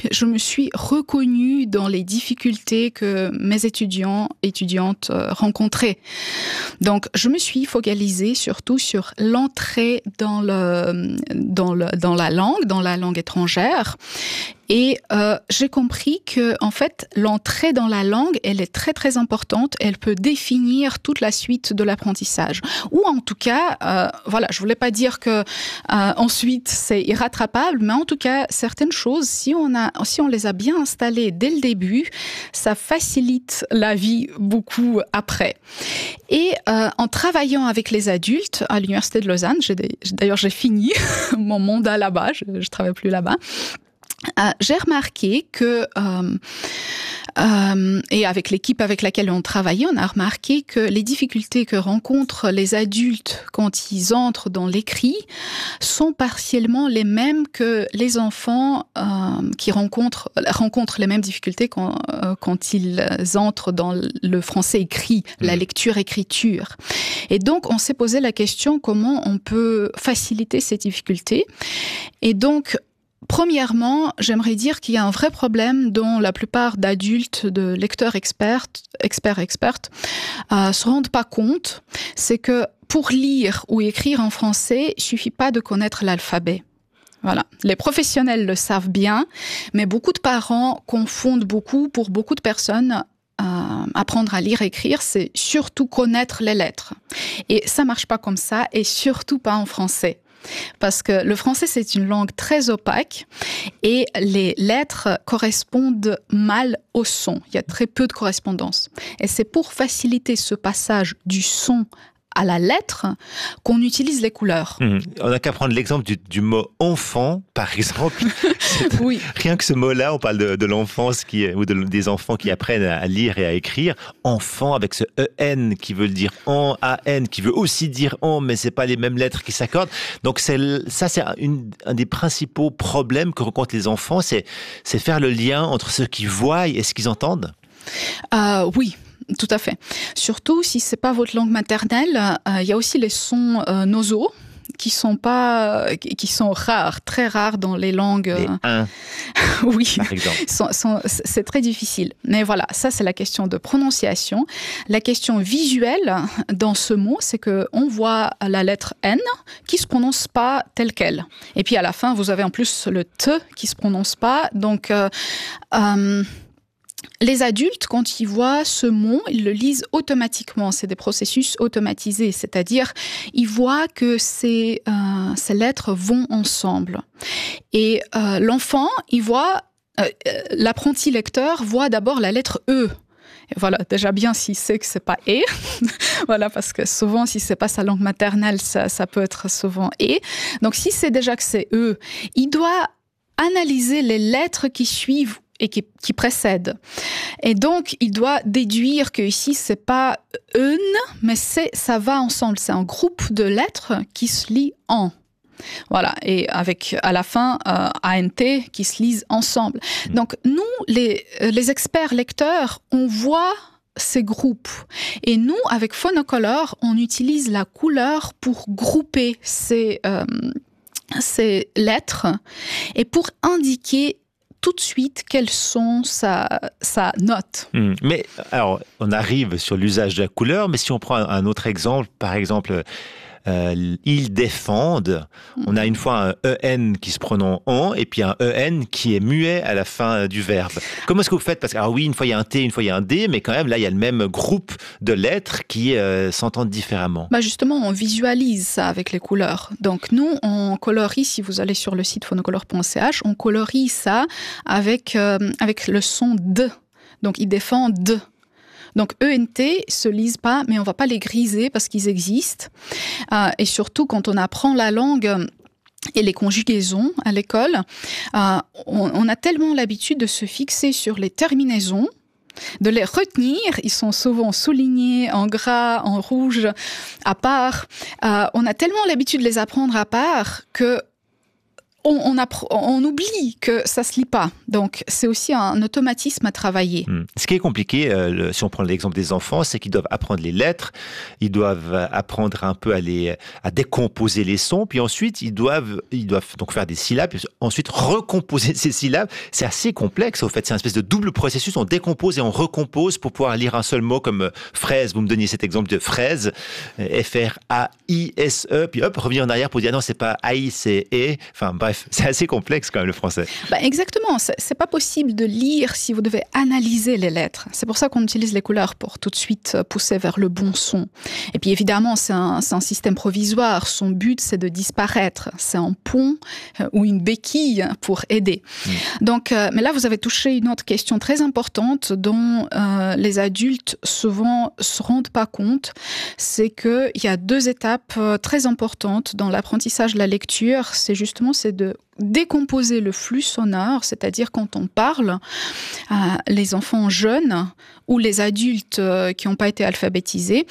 je me suis reconnue dans les difficultés que mes étudiantes rencontraient. Donc, je me suis focalisée surtout sur l'entrée dans la langue étrangère. Et j'ai compris que, en fait, l'entrée dans la langue, elle est très très importante. Elle peut définir toute la suite de l'apprentissage. Ou en tout cas, je voulais pas dire que ensuite c'est irrattrapable, mais en tout cas certaines choses, si on les a bien installées dès le début, ça facilite la vie beaucoup après. Et en travaillant avec les adultes à l'Université de Lausanne, j'ai fini mon mandat là-bas. Je travaille plus là-bas. J'ai remarqué que, et avec l'équipe avec laquelle on travaillait, on a remarqué que les difficultés que rencontrent les adultes quand ils entrent dans l'écrit sont partiellement les mêmes que les enfants qui rencontrent les mêmes difficultés quand ils entrent dans le français écrit, la lecture-écriture. Et donc, on s'est posé la question comment on peut faciliter ces difficultés. Et donc, premièrement, j'aimerais dire qu'il y a un vrai problème dont la plupart d'adultes, de lecteurs experts, se rendent pas compte. C'est que pour lire ou écrire en français, il suffit pas de connaître l'alphabet. Voilà. Les professionnels le savent bien, mais beaucoup de parents confondent beaucoup. Pour beaucoup de personnes, apprendre à lire et écrire, c'est surtout connaître les lettres. Et ça marche pas comme ça, et surtout pas en français. Parce que le français, c'est une langue très opaque et les lettres correspondent mal au son. Il y a très peu de correspondance. Et c'est pour faciliter ce passage du son à la lettre qu'on utilise les couleurs. On n'a qu'à prendre l'exemple du mot enfant, par exemple. Oui. Rien que ce mot-là, on parle de l'enfance des enfants qui apprennent à lire et à écrire. Enfant avec ce EN qui veut dire en, AN qui veut aussi dire en, mais c'est pas les mêmes lettres qui s'accordent. Donc c'est un des principaux problèmes que rencontrent les enfants, c'est faire le lien entre ce qu'ils voient et ce qu'ils entendent. Oui. Tout à fait. Surtout si c'est pas votre langue maternelle, il y a aussi les sons nasaux qui sont rares, très rares dans les langues. Les uns. Oui. Par exemple. C'est très difficile. Mais voilà, ça c'est la question de prononciation. La question visuelle dans ce mot, c'est que on voit la lettre N qui se prononce pas telle quelle. Et puis à la fin, vous avez en plus le T qui se prononce pas. Donc les adultes, quand ils voient ce mot, ils le lisent automatiquement. C'est des processus automatisés, c'est-à-dire ils voient que ces lettres vont ensemble. Et l'enfant, l'apprenti lecteur voit d'abord la lettre E. Et voilà, déjà bien s'il sait que c'est pas « et ». Voilà, parce que souvent, si c'est pas sa langue maternelle, ça peut être souvent « et ». Donc, si c'est déjà que c'est « e », il doit analyser les lettres qui suivent et qui précèdent. Et donc, il doit déduire que ici, c'est pas « une », mais ça va ensemble. C'est un groupe de lettres qui se lit « en ». Voilà, et avec à la fin ANT qui se lisent ensemble. Donc nous, les experts lecteurs, on voit ces groupes. Et nous, avec Phonocolor, on utilise la couleur pour grouper ces lettres et pour indiquer tout de suite quelles sont sa note. Mais alors, on arrive sur l'usage de la couleur, mais si on prend un autre exemple, par exemple... ils défendent. On a une fois un EN qui se prononce en et puis un EN qui est muet à la fin du verbe. Comment est-ce que vous faites? Parce que, alors oui, une fois il y a un T, une fois il y a un D, mais quand même, là, il y a le même groupe de lettres qui s'entendent différemment. Justement, on visualise ça avec les couleurs. Donc, nous, on colorie, si vous allez sur le site phonocolor.ch, on colorie ça avec le son D. Donc, ils défendent D. Donc, ENT se lisent pas, mais on va pas les griser parce qu'ils existent. Et surtout, quand on apprend la langue et les conjugaisons à l'école, on a tellement l'habitude de se fixer sur les terminaisons, de les retenir. Ils sont souvent soulignés en gras, en rouge, à part. On a tellement l'habitude de les apprendre à part que on oublie que ça se lit pas. Donc, c'est aussi un automatisme à travailler. Ce qui est compliqué, si on prend l'exemple des enfants, c'est qu'ils doivent apprendre les lettres, ils doivent apprendre un peu à décomposer les sons, puis ensuite, ils doivent donc faire des syllabes, puis ensuite recomposer ces syllabes. C'est assez complexe, au fait. C'est un espèce de double processus. On décompose et on recompose pour pouvoir lire un seul mot comme fraise. Vous me donniez cet exemple de fraise, F-R-A-I-S-E, puis hop, revenir en arrière pour dire non, c'est pas A-I, c'est E. Enfin, bref. C'est assez complexe quand même le français. Exactement, c'est pas possible de lire si vous devez analyser les lettres. C'est pour ça qu'on utilise les couleurs pour tout de suite pousser vers le bon son. Et puis évidemment, c'est un système provisoire. Son but, c'est de disparaître. C'est un pont ou une béquille pour aider. Donc, mais là, vous avez touché une autre question très importante dont les adultes souvent se rendent pas compte. C'est qu'il y a 2 étapes très importantes dans l'apprentissage de la lecture. C'est de décomposer le flux sonore, c'est-à-dire quand on parle, les enfants jeunes ou les adultes qui n'ont pas été alphabétisés,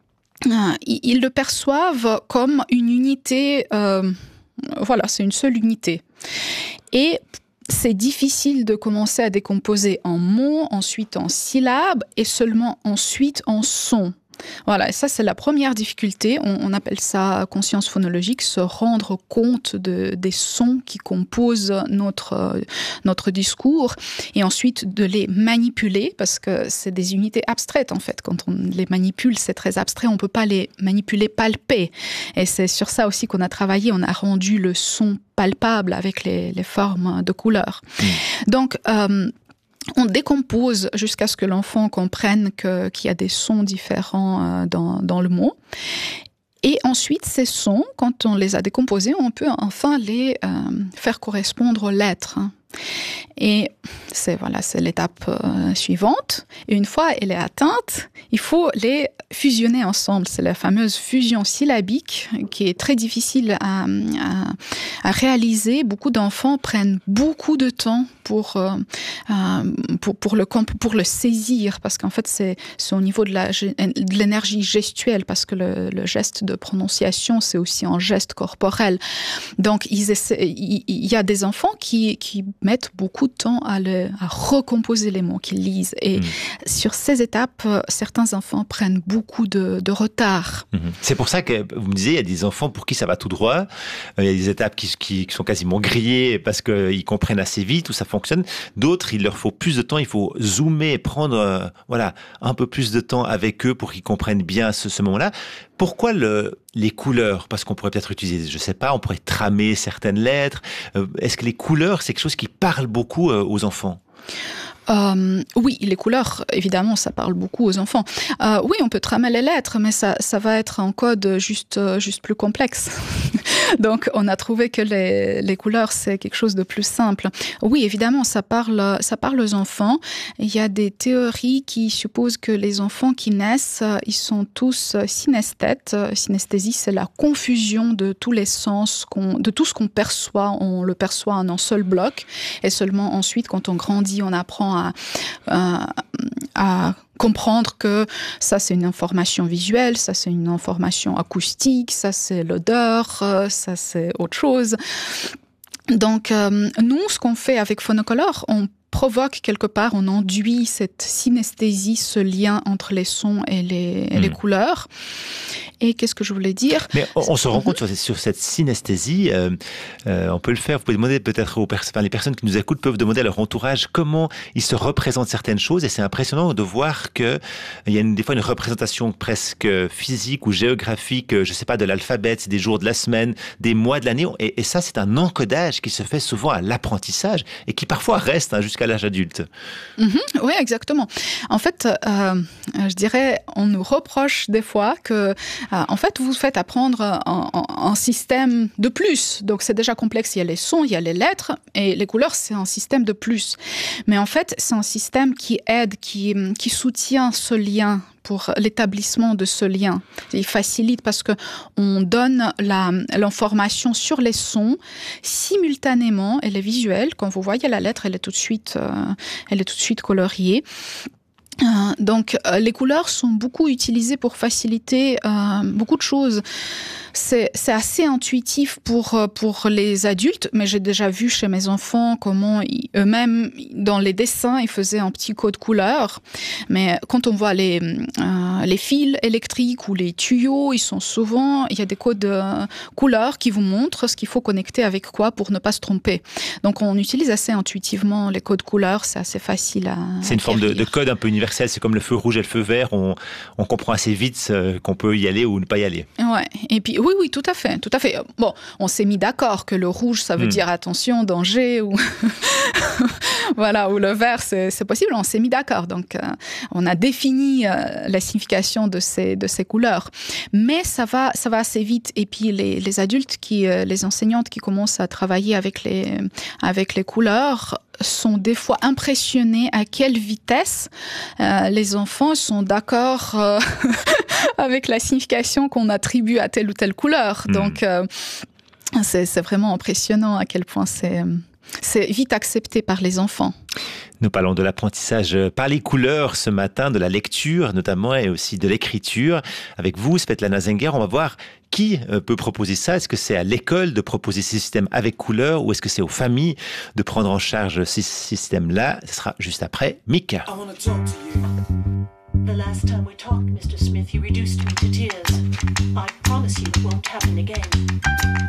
ils le perçoivent comme une unité, c'est une seule unité. Et c'est difficile de commencer à décomposer en mots, ensuite en syllabes et seulement ensuite en sons. Voilà, et ça c'est la première difficulté, on appelle ça conscience phonologique, se rendre compte des sons qui composent notre discours et ensuite de les manipuler parce que c'est des unités abstraites en fait. Quand on les manipule, c'est très abstrait, on ne peut pas les manipuler, palper. Et c'est sur ça aussi qu'on a travaillé, on a rendu le son palpable avec les formes de couleurs. Donc, on décompose jusqu'à ce que l'enfant comprenne qu'il y a des sons différents dans le mot. Et ensuite, ces sons, quand on les a décomposés, on peut enfin les faire correspondre aux lettres. Et c'est l'étape suivante. Et une fois elle est atteinte, il faut les fusionner ensemble. C'est la fameuse fusion syllabique qui est très difficile à réaliser. Beaucoup d'enfants prennent beaucoup de temps pour le saisir, parce qu'en fait c'est au niveau de l'énergie gestuelle, parce que le geste de prononciation c'est aussi un geste corporel. Donc il y a des enfants qui mettent beaucoup de temps à recomposer les mots qu'ils lisent. Et sur ces étapes, certains enfants prennent beaucoup de retard. C'est pour ça que vous me disiez, il y a des enfants pour qui ça va tout droit. Il y a des étapes qui sont quasiment grillées parce qu'ils comprennent assez vite où ça fonctionne. D'autres, il leur faut plus de temps. Il faut zoomer et prendre un peu plus de temps avec eux pour qu'ils comprennent bien ce moment-là. Pourquoi les couleurs? Parce qu'on pourrait peut-être utiliser, je sais pas, on pourrait tramer certaines lettres. Est-ce que les couleurs, c'est quelque chose qui parle beaucoup aux enfants? Oui, les couleurs, évidemment, ça parle beaucoup aux enfants. Oui, on peut tramer les lettres, mais ça va être en code juste plus complexe. Donc, on a trouvé que les couleurs, c'est quelque chose de plus simple. Oui, évidemment, ça parle aux enfants. Il y a des théories qui supposent que les enfants qui naissent, ils sont tous synesthètes. Synesthésie, c'est la confusion de tous les sens, de tout ce qu'on perçoit. On le perçoit en un seul bloc. Et seulement ensuite, quand on grandit, on apprend à comprendre que ça c'est une information visuelle, ça c'est une information acoustique, ça c'est l'odeur, ça c'est autre chose. Donc nous, ce qu'on fait avec Phonocolor, on provoque quelque part, on induit cette synesthésie, ce lien entre les sons et les couleurs. Et qu'est-ce que je voulais dire? Mais on se rend compte sur cette synesthésie, on peut le faire. Vous pouvez demander peut-être les personnes qui nous écoutent peuvent demander à leur entourage comment ils se représentent certaines choses. Et c'est impressionnant de voir que il y a des fois une représentation presque physique ou géographique, je sais pas, de l'alphabet, des jours de la semaine, des mois de l'année. Et ça, c'est un encodage qui se fait souvent à l'apprentissage et qui parfois reste jusqu'à l'âge adulte. Oui, exactement. En fait, je dirais, on nous reproche des fois que en fait, vous faites apprendre un système de plus. Donc, c'est déjà complexe. Il y a les sons, il y a les lettres, et les couleurs, c'est un système de plus. Mais en fait, c'est un système qui aide, qui soutient ce lien pour l'établissement de ce lien. Il facilite parce que on donne l'information sur les sons simultanément. Elle est visuelle. Quand vous voyez la lettre, elle est tout de suite coloriée. Donc, les couleurs sont beaucoup utilisées pour faciliter beaucoup de choses. C'est assez intuitif pour les adultes, mais j'ai déjà vu chez mes enfants comment eux-mêmes, dans les dessins, ils faisaient un petit code couleur. Mais quand on voit les fils électriques ou les tuyaux, il y a des codes couleurs qui vous montrent ce qu'il faut connecter avec quoi pour ne pas se tromper. Donc, on utilise assez intuitivement les codes couleurs, c'est assez facile à C'est une forme de code un peu universel, c'est comme le feu rouge et le feu vert, on comprend assez vite qu'on peut y aller ou ne pas y aller. Ouais. Et puis oui, tout à fait. Bon, on s'est mis d'accord que le rouge, ça veut dire attention, danger, ou voilà, ou le vert, c'est possible. On s'est mis d'accord. Donc, on a défini la signification de ces couleurs. Mais ça va assez vite. Et puis les adultes les enseignantes qui commencent à travailler avec les couleurs sont des fois impressionnés à quelle vitesse les enfants sont d'accord avec la signification qu'on attribue à telle ou telle couleur. Donc, c'est vraiment impressionnant à quel point c'est vite accepté par les enfants. Nous parlons de l'apprentissage par les couleurs ce matin, de la lecture notamment et aussi de l'écriture. Avec vous, Svetlana Zenger, on va voir qui peut proposer ça. Est-ce que c'est à l'école de proposer ces systèmes avec couleurs ou est-ce que c'est aux familles de prendre en charge ces systèmes-là? Ce sera juste après Mika. The last time we talked, Mr. Smith, you reduced me to tears. I promise you it won't happen again.